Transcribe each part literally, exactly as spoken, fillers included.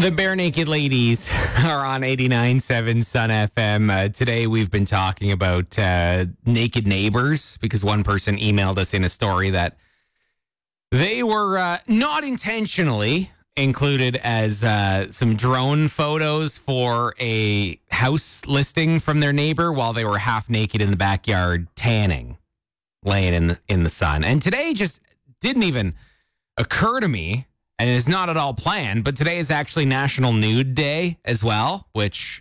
The Bare Naked Ladies are on eighty-nine point seven Sun F M. Uh, today we've been talking about uh, naked neighbors because one person emailed us in a story that they were uh, not intentionally included as uh, some drone photos for a house listing from their neighbor while they were half naked in the backyard tanning, laying in the, in the sun. And today just didn't even occur to me. And it is not at all planned, but today is actually National Nude Day as well, which,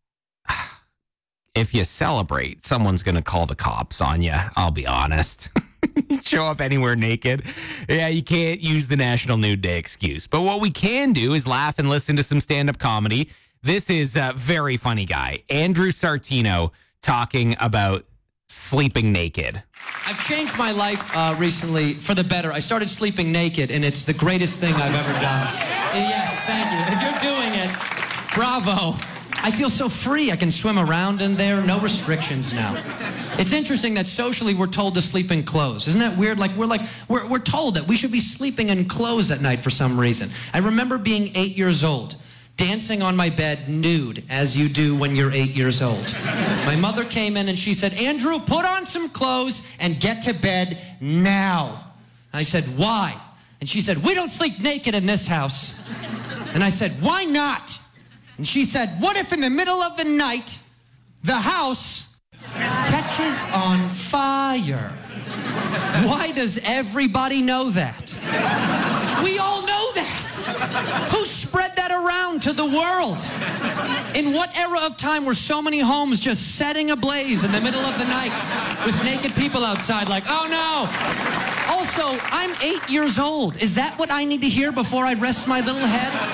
if you celebrate, someone's going to call the cops on you. I'll be honest. Show up anywhere naked. Yeah, you can't use the National Nude Day excuse. But what we can do is laugh and listen to some stand-up comedy. This is a very funny guy, Andrew Sartino, talking about sleeping naked. I've changed my life uh, recently for the better. I started sleeping naked, and it's the greatest thing I've ever done. Yes, thank you. If you're doing it, bravo. I feel so free. I can swim around in there, no restrictions now. It's interesting that socially we're told to sleep in clothes. Isn't that weird? Like we're like we're we're told that we should be sleeping in clothes at night for some reason. I remember being eight years old, dancing on my bed nude, as you do when you're eight years old. My mother came in and she said, "Andrew, put on some clothes and get to bed now." I said, "Why?" And she said, "We don't sleep naked in this house." And I said, "Why not?" And she said, "What if in the middle of the night, the house catches on fire?" Why does everybody know that? We all know that. Who spread that around to the world? In what era of time were so many homes just setting ablaze in the middle of the night with naked people outside like, oh no. Also, I'm eight years old. Is that what I need to hear before I rest my little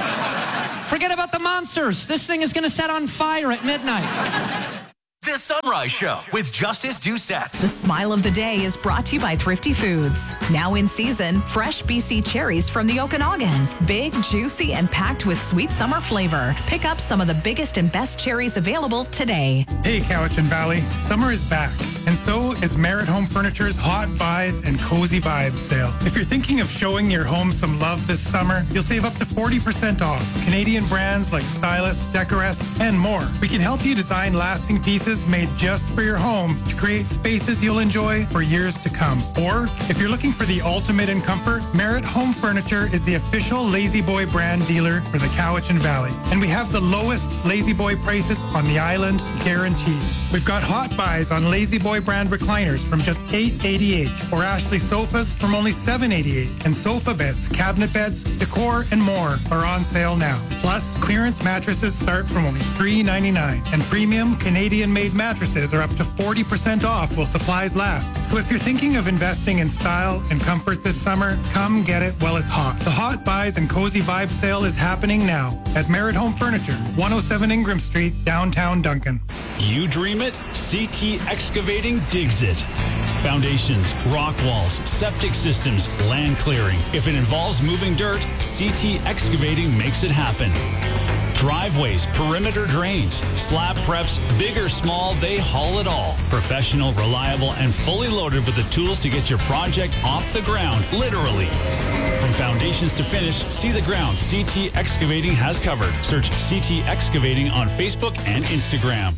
head? Forget about the monsters. This thing is going to set on fire at midnight. The Sunrise Show with Justice Doucette. The smile of the day is brought to you by Thrifty Foods. Now in season, fresh B C cherries from the Okanagan. Big, juicy, and packed with sweet summer flavor. Pick up some of the biggest and best cherries available today. Hey, Cowichan Valley. Summer is back, and so is Merit Home Furniture's Hot Buys and Cozy Vibes sale. If you're thinking of showing your home some love this summer, you'll save up to forty percent off Canadian brands like Stylus, Decorest, and more. We can help you design lasting pieces made just for your home to create spaces you'll enjoy for years to come. Or, if you're looking for the ultimate in comfort, Merit Home Furniture is the official Lazy Boy brand dealer for the Cowichan Valley. And we have the lowest Lazy Boy prices on the island, guaranteed. We've got hot buys on Lazy Boy brand recliners from just eight dollars and eighty-eight cents, or Ashley sofas from only seven dollars and eighty-eight cents. And sofa beds, cabinet beds, decor, and more are on sale now. Plus, clearance mattresses start from only three dollars and ninety-nine cents. And premium Canadian-made mattresses are up to forty percent off while supplies last. So if you're thinking of investing in style and comfort this summer, come get it while it's hot. The Hot Buys and Cozy Vibes sale is happening now at Merit Home Furniture, one oh seven Ingram Street, downtown Duncan. You dream it, C T Excavating digs it. Foundations, rock walls, septic systems, land clearing. If it involves moving dirt, C T Excavating makes it happen. Driveways, perimeter drains, slab preps, big or small, they haul it all. Professional, reliable, and fully loaded with the tools to get your project off the ground, literally. From foundations to finish, see the ground C T Excavating has covered. Search C T Excavating on Facebook and Instagram.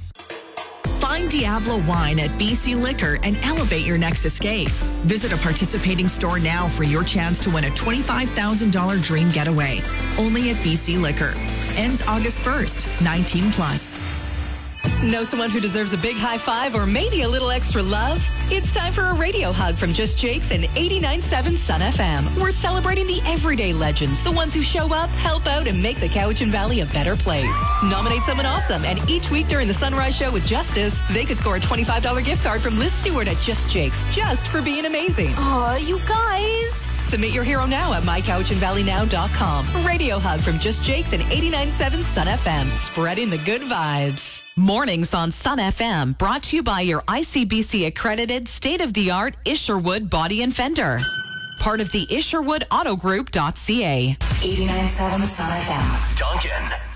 Find Diablo Wine at B C Liquor and elevate your next escape. Visit a participating store now for your chance to win a twenty-five thousand dollars dream getaway. Only at B C Liquor. Ends August first. nineteen plus. Know someone who deserves a big high five or maybe a little extra love? It's time for a radio hug from Just Jake's and eighty-nine point seven Sun F M. We're celebrating the everyday legends, the ones who show up, help out, and make the Cowichan Valley a better place. Nominate someone awesome, and each week during the Sunrise Show with Justice, they could score a twenty-five dollars gift card from Liz Stewart at Just Jake's, just for being amazing. Aw, you guys. Submit your hero now at my cowichan valley now dot com. Radio hug from Just Jake's and eighty-nine point seven Sun F M, spreading the good vibes. Mornings on Sun F M, brought to you by your I C B C accredited state-of-the-art Isherwood Body and Fender. Part of the Isherwood Auto Group dot C A. eighty-nine point seven Sun F M. Duncan.